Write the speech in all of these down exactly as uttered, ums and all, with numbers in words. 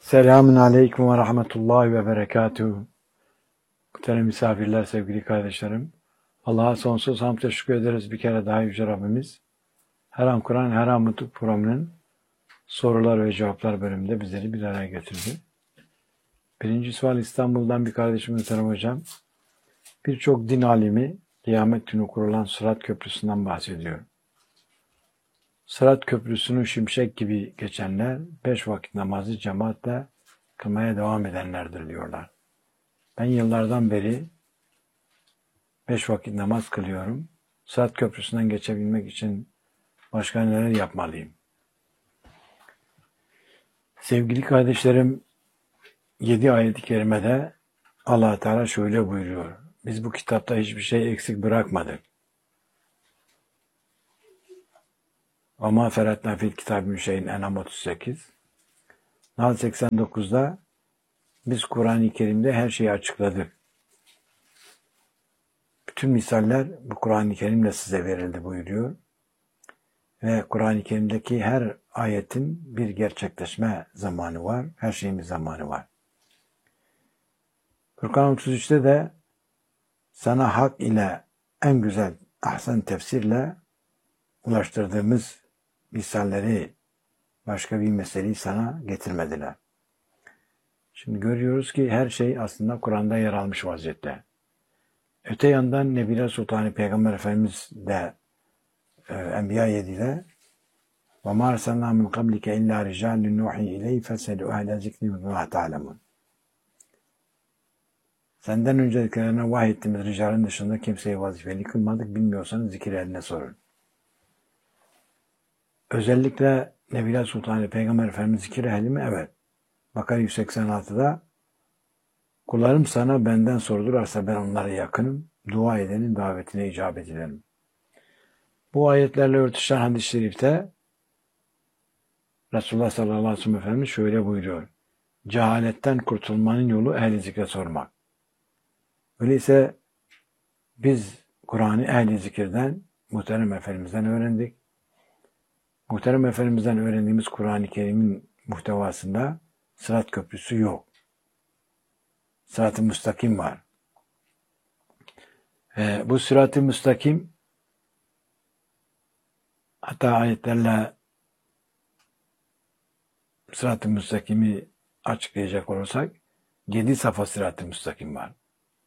Selamun Aleyküm ve Rahmetullahi ve Berekatuhu. Muhterem misafirler, sevgili kardeşlerim. Allah'a sonsuz hamd teşekkür ederiz bir kere daha Yüce Rabbimiz. Her an Kur'an, her an Nutuk programının sorular ve cevaplar bölümünde bizleri bir araya getirdi. Birinci sual İstanbul'dan bir kardeşim Muhterem Hocam. Birçok din alimi kıyamet günü kurulan Sırat Köprüsü'nden bahsediyor. Sırat Köprüsü'nü şimşek gibi geçenler beş vakit namazı cemaatle kılmaya devam edenlerdir diyorlar. Ben yıllardan beri beş vakit namaz kılıyorum. Sırat Köprüsü'nden geçebilmek için başka neler yapmalıyım? Sevgili kardeşlerim, yedi ayet-i kerimede Allah Teala şöyle buyuruyor. Biz bu kitapta hiçbir şey eksik bırakmadık. Ama feretna fil kitab-ı şeyin En'am otuz sekiz. Nahl seksen dokuzda biz Kur'an-ı Kerim'de her şeyi açıkladık. Bütün misaller bu Kur'an-ı Kerim'le size verildi buyuruyor. Ve Kur'an-ı Kerim'deki her ayetin bir gerçekleşme zamanı var. Her şeyin bir zamanı var. Furkan otuz üçte de sana hak ile en güzel ahsen tefsirle ulaştırdığımız misalleri başka bir meseleyi sana getirmediler. Şimdi görüyoruz ki her şey aslında Kur'an'da yer almış vaziyette. Öte yandan Nebile Sultanı Peygamber Efendimiz de e, Enbiya yedide وَمَا أَرْسَلْنَا مِنْ قَبْلِكَ إِلَّا رِجَالٌ نُوحِي إِلَيْهِ فَاسْأَلُوا أَهْلَ الذِّكْرِ إِن كُنتُمْ لَا تَعْلَمُونَ. Senden öncekilerine vahyettiğimiz rijalin dışında kimseyi vazifeli kılmadık. Bilmiyorsanız zikir eline sorun. Özellikle Nebile Sultanı Peygamber Efendimiz zikir ehli mi? Evet. Bakara yüz seksen altıda kullarım sana benden sordularsa ben onlara yakınım. Dua edenin davetine icabet ederim. Bu ayetlerle örtüşen hadis-i şerifte Resulullah sallallahu aleyhi ve sellem Efendimiz şöyle buyuruyor. Cehaletten kurtulmanın yolu ehli zikre sormak. Öyleyse biz Kur'an'ı ehli zikirden, Muhterem Efendimiz'den öğrendik. Muhterem Efendimiz'den öğrendiğimiz Kur'an-ı Kerim'in muhtevasında Sırat Köprüsü yok. Sırat-ı Müstakim var. Ee, bu Sırat-ı Müstakim hatta ayetlerle Sırat-ı Müstakim'i açıklayacak olursak yedi safa Sırat-ı Müstakim var.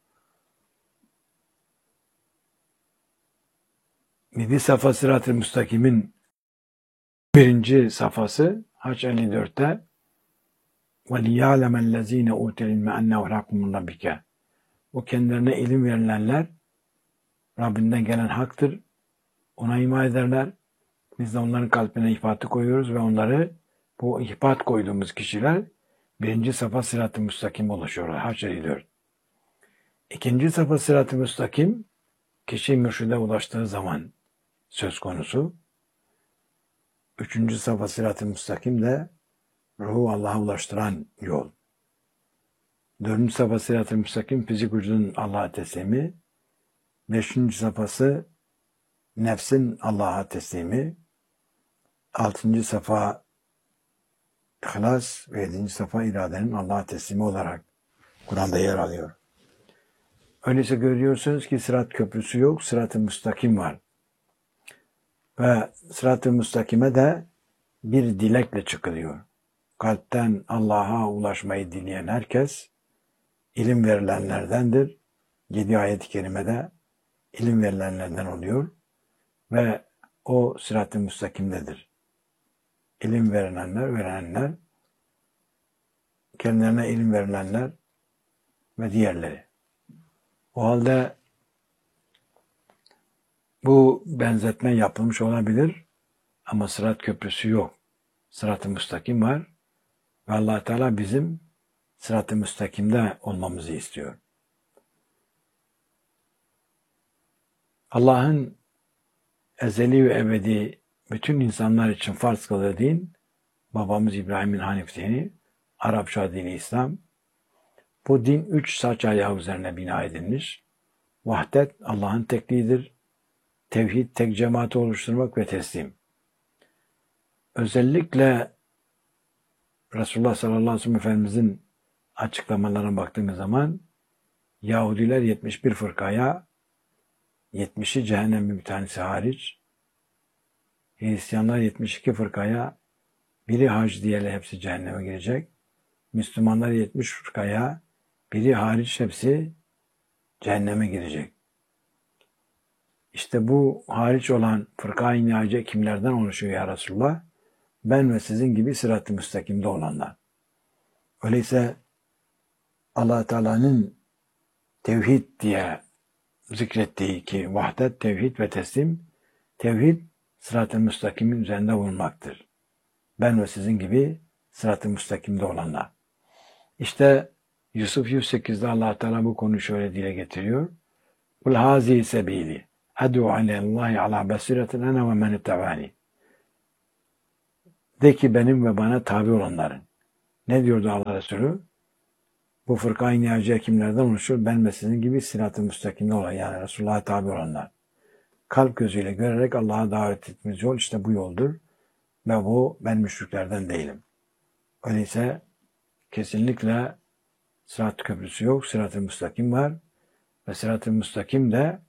Yedi safa Sırat-ı Müstakim'in birinci safhası Haç elli dörtte وَلِيَعْلَمَ الَّذ۪ينَ اُوتَ الْاِلْمَ اَنَّهُ الْحَقُّ مِنْ رَبِّكَ. O kendilerine ilim verilenler Rabbinden gelen haktır. Ona iman ederler. Biz de onların kalbine ihbatı koyuyoruz ve onları bu ihbat koyduğumuz kişiler birinci safa Sırat-ı Müstakim ulaşıyorlar. Haç elli dört. İkinci safa Sırat-ı Müstakim kişi mürşide ulaştığı zaman söz konusu. Üçüncü safa Sırat-ı Müstakim de ruhu Allah'a ulaştıran yol. Dördüncü safa Sırat-ı Müstakim fizik vücudun Allah'a teslimi. Beşinci safhası nefsin Allah'a teslimi. Altıncı safa İhlas ve yedinci safa iradenin Allah'a teslimi olarak Kur'an'da yer alıyor. Öyleyse görüyorsunuz ki Sırat Köprüsü yok, Sırat-ı Müstakim var. Ve Sırat-ı Müstakim'e de bir dilekle çıkılıyor. Kalpten Allah'a ulaşmayı dileyen herkes ilim verilenlerdendir. Yedi ayet-i kerimede ilim verilenlerden oluyor ve o Sırat-ı Müstakim'dedir. İlim verilenler, verenler, kendilerine ilim verilenler ve diğerleri. O halde bu benzetme yapılmış olabilir ama Sırat Köprüsü yok. Sırat-ı Müstakim var ve Allah Teala bizim Sırat-ı Müstakim'de olmamızı istiyor. Allah'ın ezeli ve ebedi bütün insanlar için farz kıldığı din, babamız İbrahim'in Hanif dini, Arapça dini İslam. Bu din üç saç ayağı üzerine bina edilmiş. Vahdet Allah'ın tekliğidir. Tevhid tek cemaati oluşturmak ve teslim. Özellikle Resulullah sallallahu aleyhi ve sellem Efendimizin açıklamalarına baktığımız zaman Yahudiler yetmiş bir fırkaya, yetmişi cehennemin bir tanesi hariç, Hristiyanlar yetmiş iki fırkaya, biri hac diğerleri hepsi cehenneme girecek. Müslümanlar yetmiş fırkaya, biri hariç hepsi cehenneme girecek. İşte bu hariç olan fırka-i naciye kimlerden oluşuyor ya Resulullah? Ben ve sizin gibi sırat-ı müstakimde olanlar. Öyleyse Allah Teala'nın tevhid diye zikrettiği ki vahdet, tevhid ve teslim, tevhid sırat-ı müstakimin üzerinde bulunmaktır. Ben ve sizin gibi sırat-ı müstakimde olanlar. İşte Yusuf yüz sekizde Allah Teala bu konuyu şöyle dile getiriyor. Kul hazihi sebili ed'u alallahi ala basiretin ene ve men ittabani. De ki benim ve bana tabi olanların. Ne diyordu Allah Resulü? Bu fırka-i naciye kimlerden oluşur? Ben ve sizin gibi sırat-ı müstakimde olan, yani Resulullah'a tabi olanlar. Kalp gözüyle görerek Allah'a davet ettiğimiz yol işte bu yoldur. Ve bu ben müşriklerden değilim. Öyleyse kesinlikle sırat köprüsü yok. Sırat-ı müstakim var. Ve sırat-ı müstakim de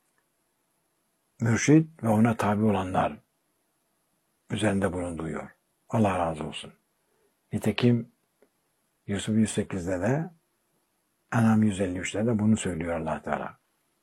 mürşid ve ona tabi olanlar üzerinde bulunduruyor. Allah razı olsun. Nitekim Yusuf yüz sekizde de En'am yüz elli üçte de bunu söylüyor Allah Teala.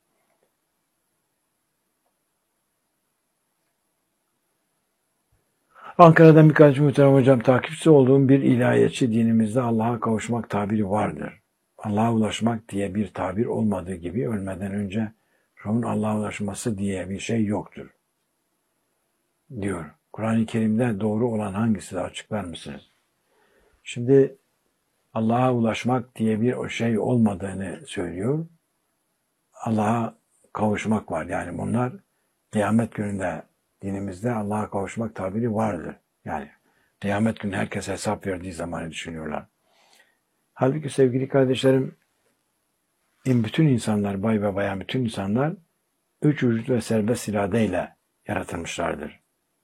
Ankara'dan birkaç muhterem hocam, takipçisi olduğum bir ilahiyatçı dinimizde Allah'a kavuşmak tabiri vardır. Allah'a ulaşmak diye bir tabir olmadığı gibi ölmeden önce ruhun Allah'a ulaşması diye bir şey yoktur, diyor. Kur'an-ı Kerim'de doğru olan hangisi de açıklar mısınız? Şimdi Allah'a ulaşmak diye bir şey olmadığını söylüyor. Allah'a kavuşmak var. Yani bunlar kıyamet gününde dinimizde Allah'a kavuşmak tabiri vardır. Yani kıyamet günü herkes hesap verdiği zamanı düşünüyorlar. Halbuki sevgili kardeşlerim, bütün insanlar, bay ve bayan bütün insanlar üç vücut ve serbest iradeyle yaratılmışlardır.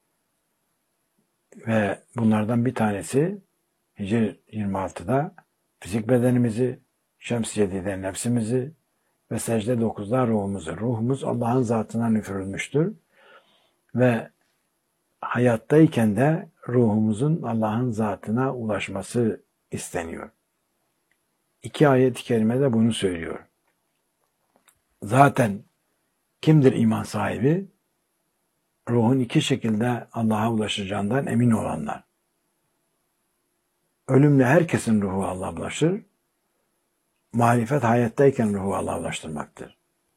Ve bunlardan bir tanesi Hicr yirmi altıda fizik bedenimizi, Şems yedide nefsimizi ve secde dokuzda ruhumuzu. Ruhumuz Allah'ın zatından üfürülmüştür. Ve hayattayken de ruhumuzun Allah'ın zatına ulaşması isteniyor. İki ayet-i kerime de bunu söylüyor. Zaten kimdir iman sahibi? Ruhun iki şekilde Allah'a ulaşacağından emin olanlar. Ölümle herkesin ruhu Allah'a ulaşır. Marifet hayattayken ruhu Allah'a ulaştırmaktır.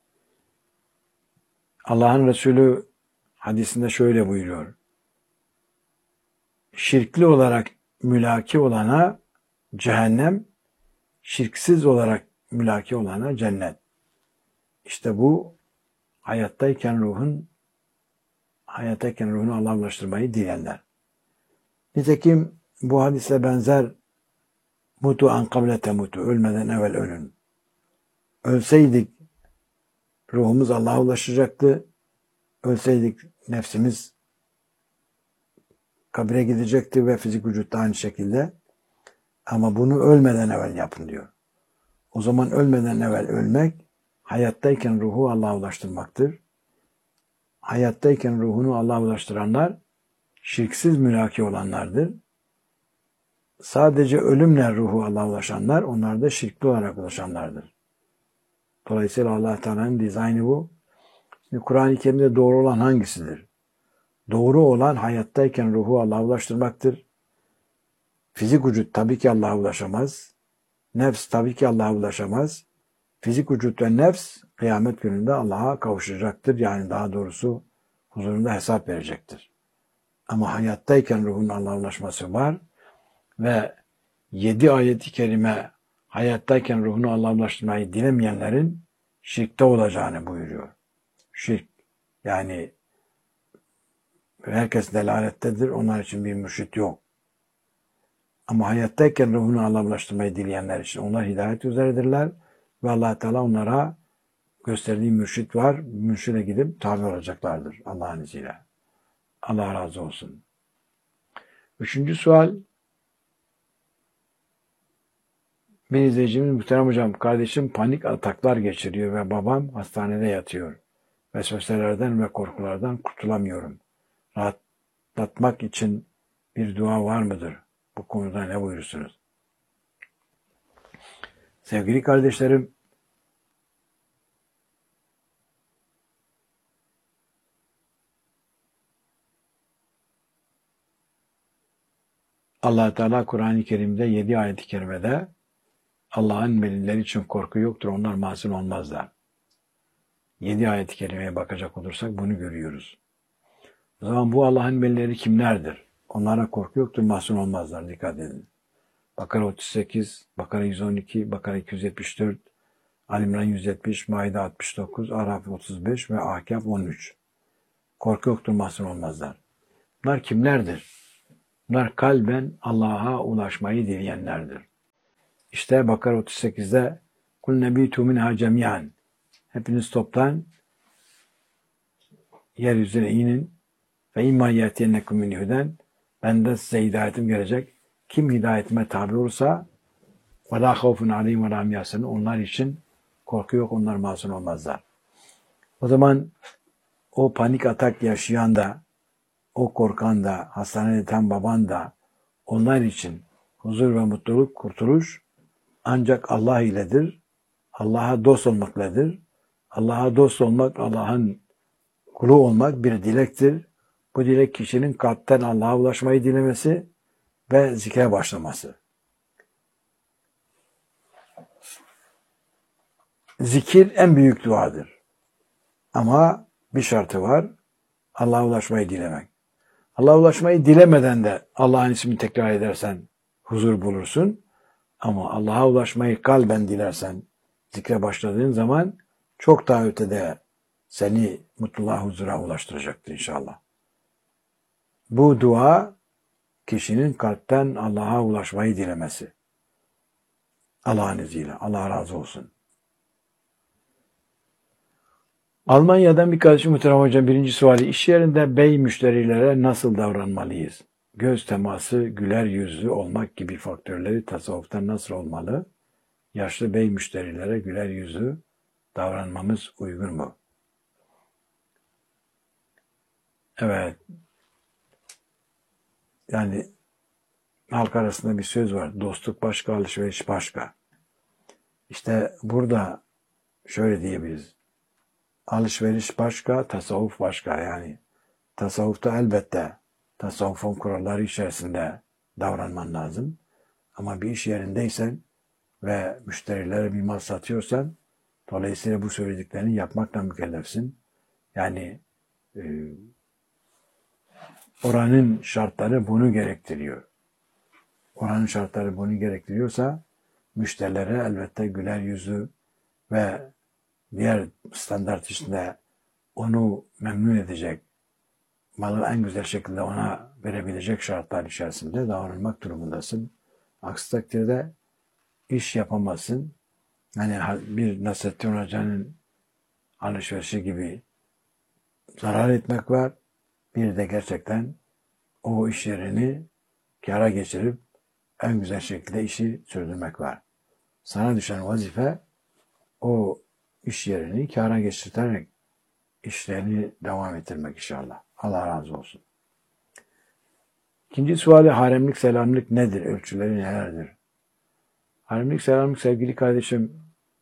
Allah'ın Resulü hadisinde şöyle buyuruyor. Şirkli olarak mülaki olana cehennem, şirksiz olarak mülaki olana cennet. İşte bu hayattayken ruhun hayattayken ruhunu Allah'a ulaştırmayı diyenler. Nitekim bu hadise benzer mutu an kable temutu, ölmeden evvel ölün. Ölseydik ruhumuz Allah'a ulaşacaktı. Ölseydik nefsimiz kabre gidecekti ve fizik vücutta aynı şekilde. Ama bunu ölmeden evvel yapın diyor. O zaman ölmeden evvel ölmek, hayattayken ruhu Allah'a ulaştırmaktır. Hayattayken ruhunu Allah'a ulaştıranlar şirksiz mülaki olanlardır. Sadece ölümle ruhu Allah'a ulaşanlar, onlar da şirkli olarak ulaşanlardır. Dolayısıyla Allah Teala'nın dizaynı bu. Şimdi Kur'an-ı Kerim'de doğru olan hangisidir? Doğru olan hayattayken ruhu Allah'a ulaştırmaktır. Fizik vücut tabii ki Allah'a ulaşamaz. Nefs tabii ki Allah'a ulaşamaz. Fizik vücut ve nefs kıyamet gününde Allah'a kavuşacaktır. Yani daha doğrusu huzurunda hesap verecektir. Ama hayattayken ruhun Allah'a ulaşması var ve yedi ayet-i kerime hayattayken ruhunu Allah'a ulaştırmayı dilemeyenlerin şirkte olacağını buyuruyor. Şirk, yani herkes delalettedir, onlar için bir mürşit yok. Ama hayattayken ruhunu Allah'a ulaştırmayı dileyenler için onlar hidayet üzeredirler ve Allah Teala onlara gösterdiği mürşit var, mürşide gidip tabi olacaklardır Allah'ın izniyle. Allah razı olsun. Üçüncü sual, Bir izleyicimiz, muhterem hocam, kardeşim panik ataklar geçiriyor ve babam hastanede yatıyor. Vesveselerden ve korkulardan kurtulamıyorum. Rahatlatmak için bir dua var mıdır? Bu konuda ne buyurursunuz? Sevgili kardeşlerim, Allah Teala Kur'an-ı Kerim'de yedi ayet-i kerimede Allah'ın velileri için korku yoktur, onlar masum olmazlar. Yedi ayet-i kerimeye bakacak olursak bunu görüyoruz. O zaman bu Allah'ın velileri kimlerdir? Onlara korku yoktur, mahzun olmazlar. Dikkat edin. Bakara otuz sekiz, Bakara yüz on iki, Bakara iki yüz yetmiş dört, Ali İmran yüz yetmiş, Maide altmış dokuz, Araf otuz beş ve Ahkaf on üç. Korku yoktur, mahzun olmazlar. Bunlar kimlerdir? Bunlar kalben Allah'a ulaşmayı dileyenlerdir. İşte Bakara otuz sekizde Kul nebitu minha cemiyan. Hepiniz toptan yeryüzüne inin ve imma yetiyennekum min huden. Benden size hidayetim gelecek. Kim hidayetime tabi olursa ve la havfun aleyhim ve la hum yahzanun. Onlar için korku yok, onlar masum olmazlar. O zaman o panik atak yaşayan da, o korkan da, hastanede yatan baban da, onlar için huzur ve mutluluk, kurtuluş ancak Allah iledir. Allah'a dost olmakledir. Allah'a dost olmak, Allah'ın kulu olmak bir dilektir. Bu dilek kişinin kalpten Allah'a ulaşmayı dilemesi ve zikre başlaması. Zikir en büyük duadır. Ama bir şartı var. Allah'a ulaşmayı dilemek. Allah'a ulaşmayı dilemeden de Allah'ın ismini tekrar edersen huzur bulursun. Ama Allah'a ulaşmayı kalben dilersen, zikre başladığın zaman çok daha ötede seni mutluluğa, huzura ulaştıracaktır inşallah. Bu dua kişinin kalpten Allah'a ulaşmayı dilemesi. Allah'ın izniyle. Allah razı olsun. Almanya'dan bir kardeşim, muhterem hocam, birinci suali: İş yerinde bey müşterilere nasıl davranmalıyız? Göz teması, güler yüzlü olmak gibi faktörleri tasavvufta nasıl olmalı? Yaşlı bey müşterilere güler yüzlü davranmamız uygun mu? Evet. Yani halk arasında bir söz var. Dostluk başka, alışveriş başka. İşte burada şöyle diyebiliriz. Alışveriş başka, tasavvuf başka. Yani tasavvufta elbette tasavvufun kuralları içerisinde davranman lazım. Ama bir iş yerindeysen ve müşterilere bir mal satıyorsan, dolayısıyla bu söylediklerini yapmakla mükellefsin. Yani e, oranın şartları bunu gerektiriyor. Oranın şartları bunu gerektiriyorsa müşterilere elbette güler yüzlü ve diğer standart içinde onu memnun edecek, malı en güzel şekilde ona verebilecek şartlar içerisinde davranmak durumundasın. Aksi takdirde iş yapamazsın. Yani bir Nasrettin Hoca'nın alışverişi gibi zarar etmek var. Bir de gerçekten o iş yerini kâra geçirip en güzel şekilde işi sürdürmek var. Sana düşen vazife o iş yerini kâra geçirterek işlerini devam ettirmek inşallah. Allah razı olsun. İkinci suali: haremlik, selamlık nedir? Ölçüleri nelerdir? Haremlik, selamlık sevgili kardeşim,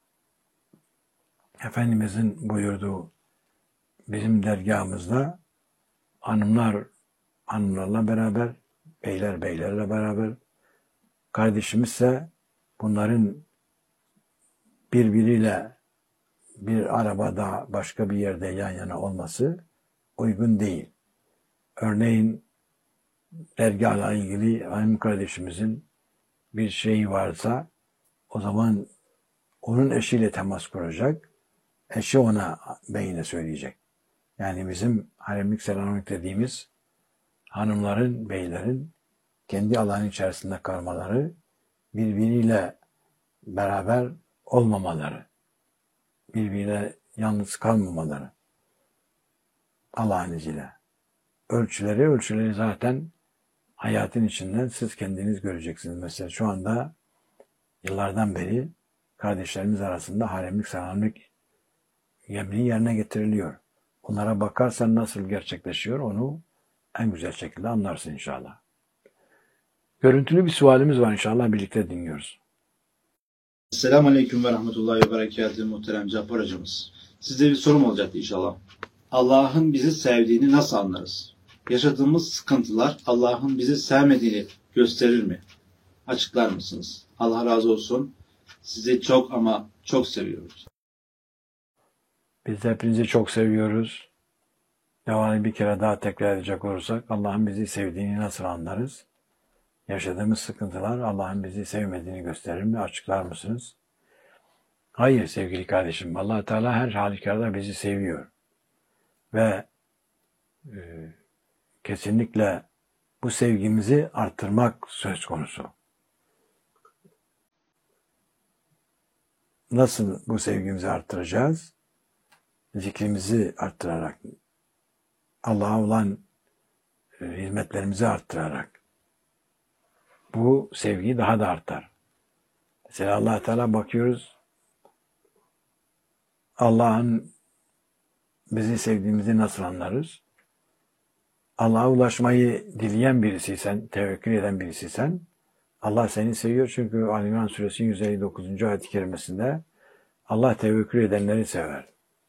Efendimizin buyurduğu bizim dergahımızda hanımlar hanımlarla beraber, beyler beylerle beraber, kardeşimizse bunların birbiriyle bir arabada başka bir yerde yan yana olması uygun değil. Örneğin dergahla ilgili hanım kardeşimizin bir şeyi varsa o zaman onun eşiyle temas kuracak. Eşi ona, beyine söyleyecek. Yani bizim haremlik, selamlık dediğimiz hanımların, beylerin kendi alanı içerisinde kalmaları, birbiriyle beraber olmamaları, birbiriyle yalnız kalmamaları. Allah'ın izniyle. Ölçüleri, ölçüleri zaten hayatın içinden siz kendiniz göreceksiniz. Mesela şu anda yıllardan beri kardeşlerimiz arasında haremlik selamlık yemini yerine getiriliyor. Onlara bakarsan nasıl gerçekleşiyor onu en güzel şekilde anlarsın inşallah. Görüntülü bir sualimiz var inşallah birlikte dinliyoruz. Selamun Aleyküm ve Rahmetullahi ve Berekatuhu muhterem Cappar hocamız. Size bir sorum olacaktı inşallah. Allah'ın bizi sevdiğini nasıl anlarız? Yaşadığımız sıkıntılar Allah'ın bizi sevmediğini gösterir mi? Açıklar mısınız? Allah razı olsun. Sizi çok ama çok seviyoruz. Biz de hepinizi çok seviyoruz. Devamlı bir kere daha tekrar edecek olursak Allah'ın bizi sevdiğini nasıl anlarız? Yaşadığımız sıkıntılar Allah'ın bizi sevmediğini gösterir mi? Açıklar mısınız? Hayır sevgili kardeşim. Allah Teala her halükarda bizi seviyor. Ve e, kesinlikle bu sevgimizi arttırmak söz konusu. Nasıl bu sevgimizi arttıracağız? Zikrimizi arttırarak, Allah'a olan e, hizmetlerimizi arttırarak. Bu sevgi daha da artar. Mesela Allah Teala bakıyoruz, Allah'ın bizi sevdiğimizi nasıl anlarız? Allah'a ulaşmayı dileyen birisiysen, tevekkül eden birisiysen, Allah seni seviyor çünkü Ali İmran Suresi yüz elli dokuzuncu ayet-i kerimesinde Allah tevekkül edenleri sever.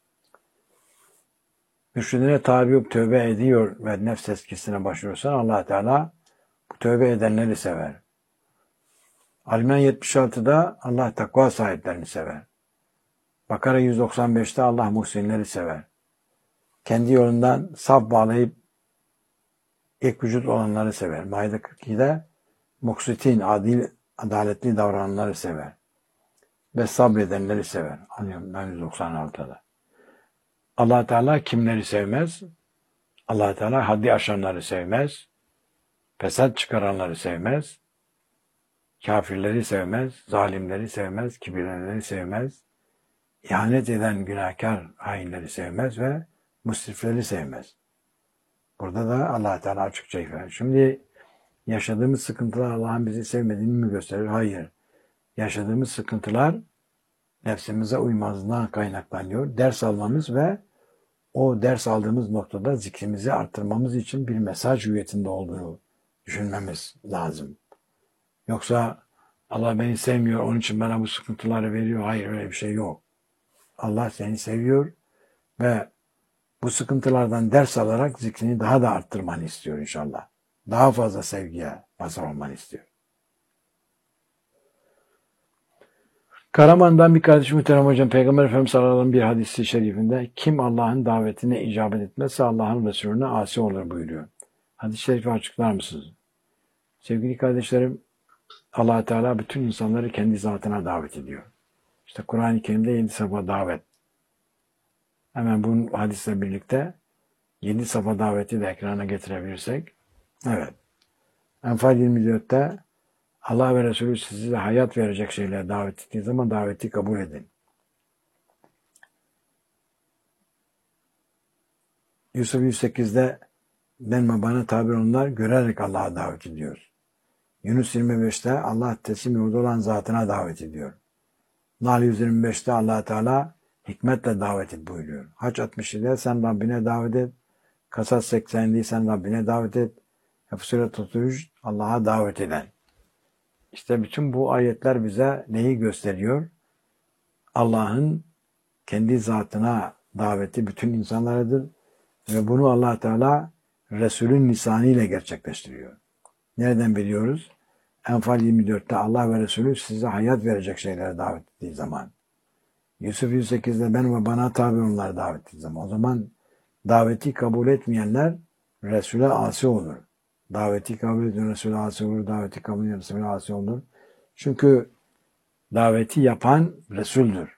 Mürşidine tabi olup tövbe ediyor ve nefs eskisine başvurursan Allah Teala bu tövbe edenleri sever. Ali İmran yetmiş altıda Allah takva sahiplerini sever. Bakara yüz doksan beşte Allah muhsinleri sever. Kendi yolundan saf bağlayıp ek vücut olanları sever. Maide kırk ikide muksitin, adil, adaletli davrananları sever. Ve sabredenleri sever. Anlıyorum yüz doksan altıda. Allah Teala kimleri sevmez? Allah Teala haddi aşanları sevmez. Fesat çıkaranları sevmez. Kafirleri sevmez. Zalimleri sevmez. Kibirlenleri sevmez. İhanet eden günahkar hainleri sevmez ve musrifleri sevmez. Burada da Allah Teala açıkça ifade. Şimdi yaşadığımız sıkıntılar Allah'ın bizi sevmediğini mi gösterir? Hayır. Yaşadığımız sıkıntılar nefsimize uymazlığından kaynaklanıyor. Ders almamız ve o ders aldığımız noktada zikrimizi arttırmamız için bir mesaj hüviyetinde olduğunu düşünmemiz lazım. Yoksa Allah beni sevmiyor, onun için bana bu sıkıntıları veriyor. Hayır, öyle bir şey yok. Allah seni seviyor ve bu sıkıntılardan ders alarak zikrini daha da arttırmanı istiyor inşallah. Daha fazla sevgiye mazhar olmanı istiyor. Karaman'dan bir kardeşim muhterem hocam, Peygamber Efendimiz sallallahu aleyhi ve sellem bir hadisi şerifinde kim Allah'ın davetine icabet etmezse Allah'ın Resulüne asi olur buyuruyor. Hadis-i şerifi açıklar mısınız? Sevgili kardeşlerim, Allah Teala bütün insanları kendi zatına davet ediyor. İşte Kur'an-ı Kerim'de yedi safa davet. Hemen bu hadisle birlikte yedi safa daveti de ekrana getirebilirsek. Evet. Enfal yirmi dörtte Allah ve Resulü size hayat verecek şeylere davet ettiği zaman daveti kabul edin. Yusuf yüz sekizde ben ve bana tabi olanlar görerek Allah'a davet ediyor. Yunus yirmi beşte Allah teslim yolda olan zatına davet ediyor. Nahl yüz yirmi beşte Allah Teala hikmetle davet et buyuruyor. Hac altmış yedide sen Rabbine davet et. Kasas sekseninde sen Rabbine davet et. Fussilet otuz üç Allah'a davet eden. İşte bütün bu ayetler bize neyi gösteriyor? Allah'ın kendi zatına daveti bütün insanlaradır ve bunu Allah Teala Resul'ün lisanıyla gerçekleştiriyor. Nereden biliyoruz? Enfal yirmi dörtte Allah ve Resulü size hayat verecek şeylere davet ettiği zaman. Yusuf yüz sekizde ben ve bana tabi onları davet ettiği zaman. O zaman daveti kabul etmeyenler Resul'e asi olur. Daveti kabul eden Resul'e asi olur. Daveti kabul eden Resul'e asi olur. Çünkü daveti yapan Resul'dür.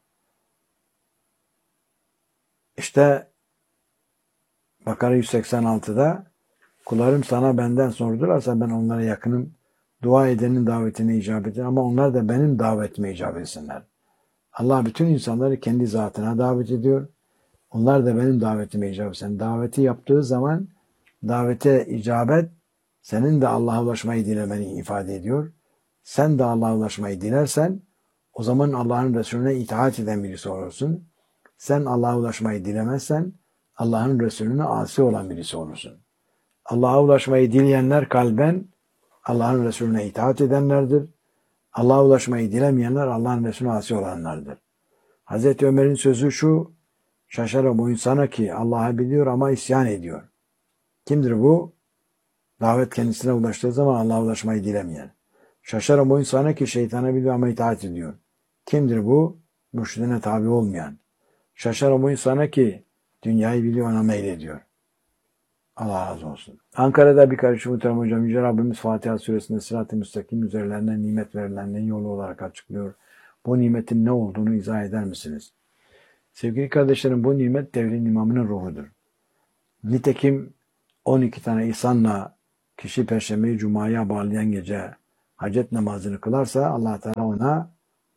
İşte Bakara yüz seksen altıda kullarım sana benden sordularsa ben onlara yakınım. Dua edenin davetine icabet edin ama onlar da benim davetime icabet etsinler. Allah bütün insanları kendi zatına davet ediyor. Onlar da benim davetime icabet etsin. Daveti yaptığı zaman davete icabet senin de Allah'a ulaşmayı dilemeni ifade ediyor. sen de Allah'a ulaşmayı dilersen o zaman Allah'ın Resulüne itaat eden birisi olursun. Sen Allah'a ulaşmayı dilemezsen Allah'ın Resulüne asi olan birisi olursun. Allah'a ulaşmayı dileyenler kalben Allah'ın Resulüne itaat edenlerdir. Allah'a ulaşmayı dilemeyenler Allah'ın Resulüne asi olanlardır. Hazreti Ömer'in sözü şu: şaşarım o insana ki Allah'ı biliyor ama isyan ediyor. Kimdir bu? Davet kendisine ulaştığı zaman Allah'a ulaşmayı dilemeyen. Şaşarım o insana ki şeytanı biliyor ama itaat ediyor. Kimdir bu? Mürşidine tabi olmayan. Şaşarım o insana ki dünyayı biliyor ama meylediyor. Allah razı olsun. Ankara'da bir kardeşim muhterem hocam, Yüce Rabbimiz Fatiha suresinde sırat-ı müstakim üzerlerine nimet verilenlerin yolu olarak açıklıyor. Bu nimetin ne olduğunu izah eder misiniz? Sevgili kardeşlerim, bu nimet devrin imamının ruhudur. Nitekim on iki tane ihsanla kişi Perşembe'yi Cuma'ya bağlayan gece hacet namazını kılarsa Allah Teala ona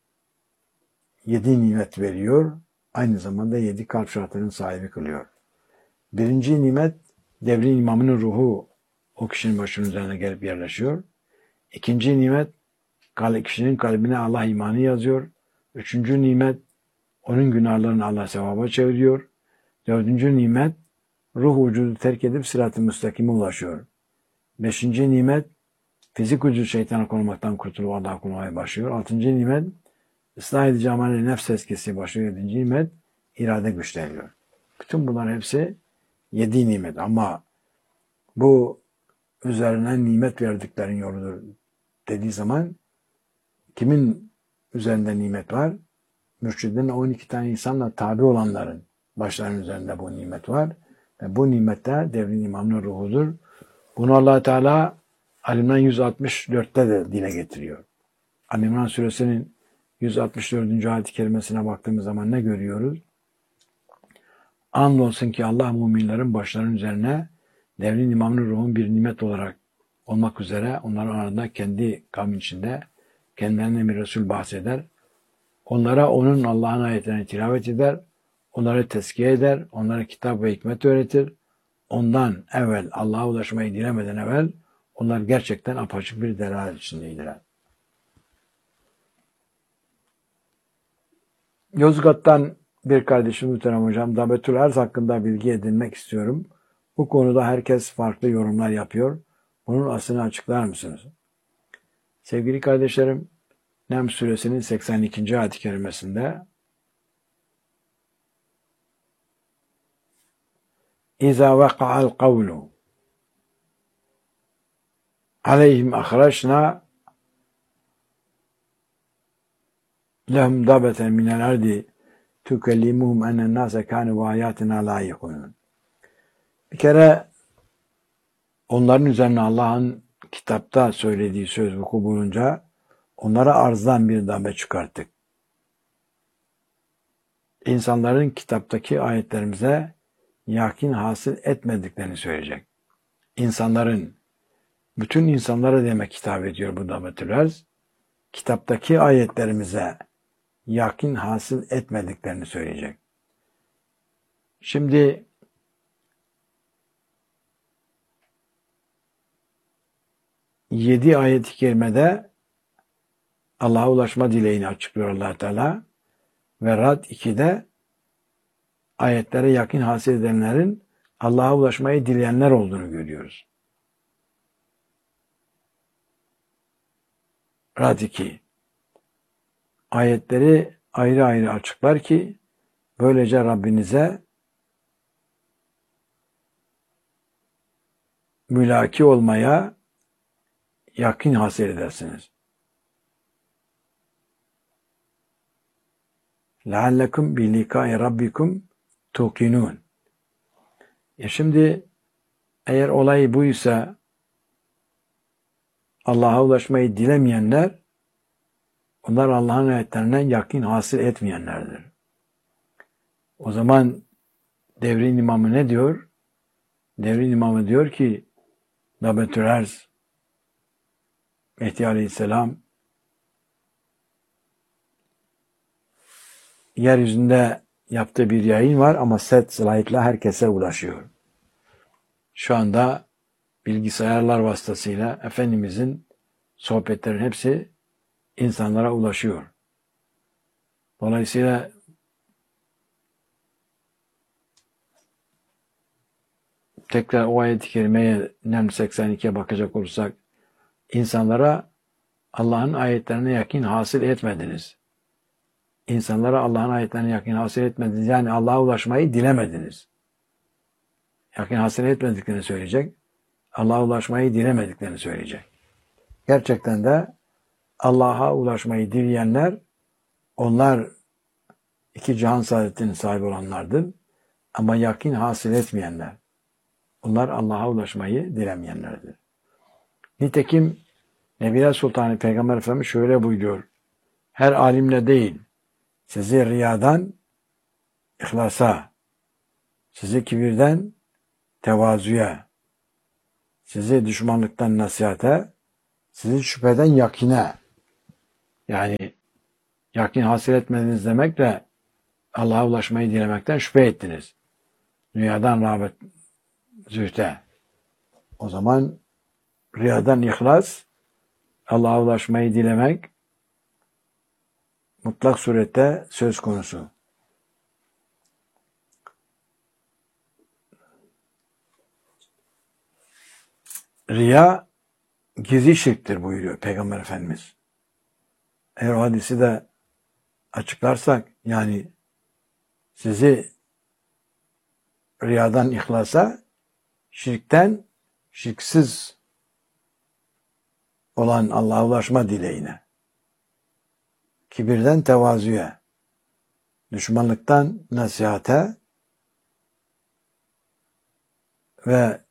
yedi nimet veriyor. Aynı zamanda yedi kalp şartının sahibi kılıyor. Birinci nimet devrin imamının ruhu o kişinin başının üzerine gelip yerleşiyor. İkinci nimet kişinin kalbine Allah imanı yazıyor. Üçüncü nimet onun günahlarını Allah sevaba çeviriyor. Dördüncü nimet ruh vücudu terk edip sırat-ı müstakime ulaşıyor. Beşinci nimet fizik vücudu şeytana konmaktan kurtulup Allah'a kullanmaya başlıyor. Altıncı nimet ıslah edici amel nefs eskisi başlıyor. Yedinci nimet irade güçleniyor. Bütün bunların hepsi yedi nimet ama bu üzerine nimet verdiklerin yoludur dediği zaman kimin üzerinde nimet var? Mürşidin on iki tane insanla tabi olanların başlarının üzerinde bu nimet var. Ve bu nimet de devrin imamının ruhudur. Bunu Allah Teala Ali İmran yüz altmış dörtte de dile getiriyor. Ali İmran suresinin yüz altmış dördüncü ayet-i kerimesine baktığımız zaman ne görüyoruz? Andolsun ki Allah müminlerin başlarının üzerine devrin imamının ruhun bir nimet olarak olmak üzere onların arasında kendi kavmin içinde kendilerine bir Resul bahseder. Onlara onun Allah'ın ayetlerini tilavet eder. Onları tezkiye eder. Onlara kitap ve hikmet öğretir. Ondan evvel Allah'a ulaşmayı dilemeden evvel onlar gerçekten apaçık bir delalet içindeydiler. Yozgat'tan bir kardeşim muhterem hocam, Dabetül Erz hakkında bilgi edinmek istiyorum. Bu konuda herkes farklı yorumlar yapıyor. Bunun aslını açıklar mısınız? Sevgili kardeşlerim, Nem suresinin seksen ikinci ayet-i kerimesinde İza vaka'al kavlu aleyhim ahraçna lehum dabeten minel ardi tükellimuhum ennen nase kâne ve ayatina la yekunun. Bir kere onların üzerine Allah'ın kitapta söylediği söz vuku bulunca onlara arzdan bir dabe çıkarttık. İnsanların kitaptaki ayetlerimize yakin hasıl etmediklerini söyleyecek. İnsanların, bütün insanlara demek hitap ediyor bu Dabetül Erz. Kitaptaki ayetlerimize yakin hasıl etmediklerini söyleyecek. Şimdi yedi ayet-i kerimede Allah'a ulaşma dileğini açıklıyor Allah Teala ve Rad ikide ayetlere yakın hasıl edenlerin Allah'a ulaşmayı dileyenler olduğunu görüyoruz. Rad iki ayetleri ayrı ayrı açıklar ki böylece Rabbinize mülaki olmaya yakın hasıl edersiniz. لَعَلَّكُمْ بِلِقَاءِ رَبِّكُمْ تُوقِنُونَ. E şimdi eğer olay buysa Allah'a ulaşmayı dilemeyenler onlar Allah'ın ayetlerinden yakın hasıl etmeyenlerdir. O zaman devrin imamı ne diyor? Devrin imamı diyor ki Dabetül Erz Mehdi Aleyhisselam yeryüzünde yaptığı bir yayın var ama set slaytla herkese ulaşıyor. Şu anda bilgisayarlar vasıtasıyla Efendimizin sohbetlerin hepsi insanlara ulaşıyor. Dolayısıyla tekrar o ayet-i kerimeye Neml seksen ikiye bakacak olursak, insanlara Allah'ın ayetlerine yakin hasıl etmediniz. İnsanlara Allah'ın ayetlerine yakin hasıl etmediniz. Yani Allah'a ulaşmayı dilemediniz. Yakin hasıl etmediklerini söyleyecek. Allah'a ulaşmayı dilemediklerini söyleyecek. Gerçekten de Allah'a ulaşmayı dileyenler, onlar iki cihan saadetinin sahibi olanlardır. Ama yakin hasıl etmeyenler, onlar Allah'a ulaşmayı dilemeyenlerdir. Nitekim Nebiler Sultanı Peygamber Efendimiz şöyle buyuruyor. Her alimle değil, sizi riyadan ihlasa, sizi kibirden tevazuya, sizi düşmanlıktan nasihate, sizi şüpheden yakine, yani yakin hasıl etmediniz demekle Allah'a ulaşmayı dilemekten şüphe ettiniz. Dünyadan rağbet, zühte. O zaman riyadan ihlas, Allah'a ulaşmayı dilemek mutlak surette söz konusu. Riya gizli şirktir buyuruyor Peygamber Efendimiz. Eğer o hadisi de açıklarsak, yani sizi riyadan ihlasa, şirkten şirksiz olan Allah'a ulaşma dileğine, kibirden tevazuya, düşmanlıktan nasihate ve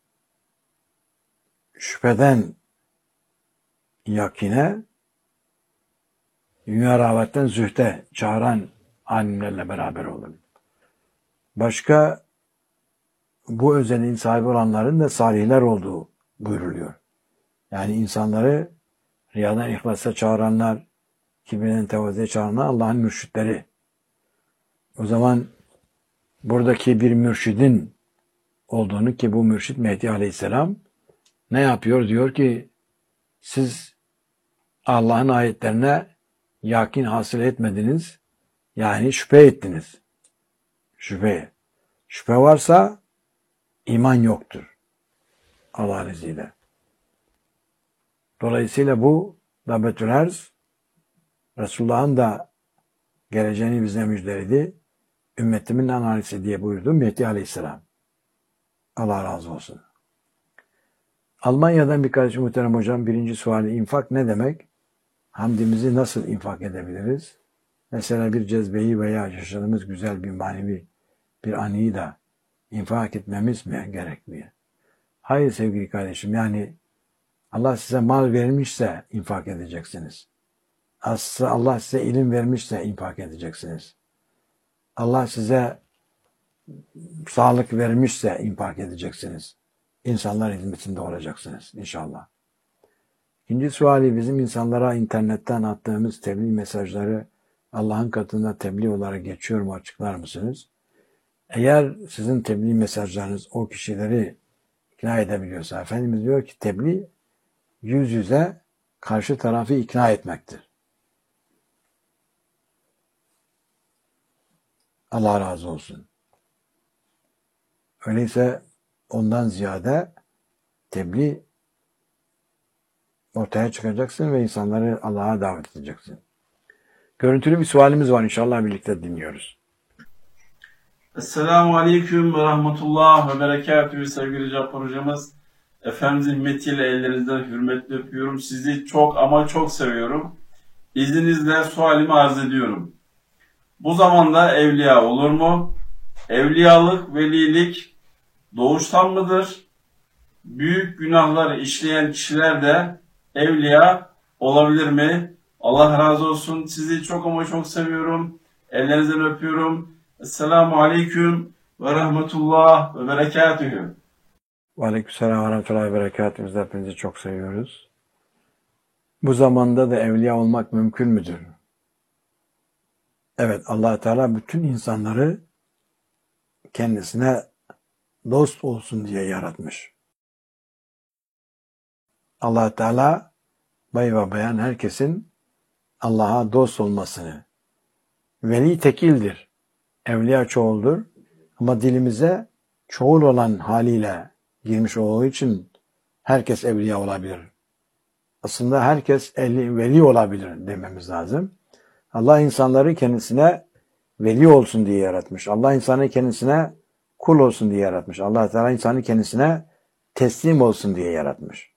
şüpheden yakine, dünya rağbetten zühte çağıran alimlerle beraber olun. Başka bu özelliğin sahibi olanların da salihler olduğu buyruluyor. Yani insanları riyadan ihlasa çağıranlar, kibirden tevazuya çağıranlar Allah'ın mürşitleri. O zaman buradaki bir mürşidin olduğunu, ki bu mürşit Mehdi Aleyhisselam ne yapıyor? Diyor ki siz Allah'ın ayetlerine yakin hasıl etmediniz. Yani şüphe ettiniz. Şüphe. Şüphe varsa iman yoktur. Allah'ın izniyle. Dolayısıyla bu Dabetül Arz, Resulullah'ın da geleceğini bize müjdeledi. Ümmetimin analisi diye buyurdu Mehdi Aleyhisselam. Allah razı olsun. Almanya'dan bir kardeşim muhterem hocam, birinci suali, infak ne demek? Hamdimizi nasıl infak edebiliriz? Mesela bir cezbeyi veya yaşadığımız güzel bir manevi bir anıyı da infak etmemiz mi gerekmiyor? Hayır sevgili kardeşim, yani Allah size mal vermişse infak edeceksiniz. Aslında Allah size ilim vermişse infak edeceksiniz. Allah size sağlık vermişse infak edeceksiniz. İnsanlar hizmetinde olacaksınız inşallah. İkinci suali, bizim insanlara internetten attığımız tebliğ mesajları Allah'ın katında tebliğ olarak geçiyor mu, açıklar mısınız? Eğer sizin tebliğ mesajlarınız o kişileri ikna edebiliyorsa, Efendimiz diyor ki tebliğ yüz yüze karşı tarafı ikna etmektir. Allah razı olsun. Öyleyse ondan ziyade tebliğ ortaya çıkacaksın ve insanları Allah'a davet edeceksin. Görüntülü bir sualimiz var, inşallah birlikte dinliyoruz. Esselamu Aleyküm ve Rahmetullah ve Berekatühü sevgili Cappar hocamız. Efendimizin hürmetiyle ellerinizden hürmetle öpüyorum. Sizi çok ama çok seviyorum. İzninizle sualimi arz ediyorum. Bu zamanda evliya olur mu? Evliyalık, velilik doğuştan mıdır? Büyük günahları işleyen kişiler de evliya olabilir mi? Allah razı olsun. Sizi çok ama çok seviyorum. Ellerinizden öpüyorum. Esselamu Aleyküm ve Rahmetullah ve Berekatühü. Ve Aleykümselam ve Rahmetullah ve Berekatühü. Biz de hepinizi çok seviyoruz. Bu zamanda da evliya olmak mümkün müdür? Evet, Allah Teala bütün insanları kendisine dost olsun diye yaratmış. Allah Teala bay ve bayan herkesin Allah'a dost olmasını. Veli tekildir. Evliya çoğuldur. Ama dilimize çoğul olan haliyle girmiş olduğu için herkes evliya olabilir. Aslında herkes veli olabilir dememiz lazım. Allah insanları kendisine veli olsun diye yaratmış. Allah insanı kendisine kul olsun diye yaratmış. Allah Teala insanı kendisine teslim olsun diye yaratmış.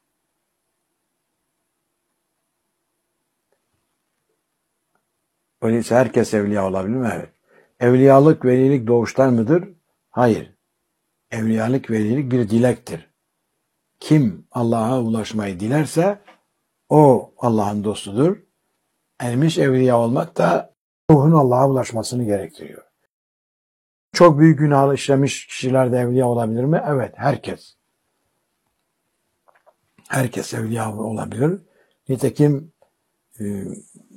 Öyleyse herkes evliya olabilir mi? Evet. Evliyalık, velilik doğuştan mıdır? Hayır. Evliyalık, velilik bir dilektir. Kim Allah'a ulaşmayı dilerse o Allah'ın dostudur. Ermiş evliya olmak da ruhun Allah'a ulaşmasını gerektiriyor. Çok büyük günah işlemiş kişiler de evliya olabilir mi? Evet, herkes. Herkes evliya olabilir. Nitekim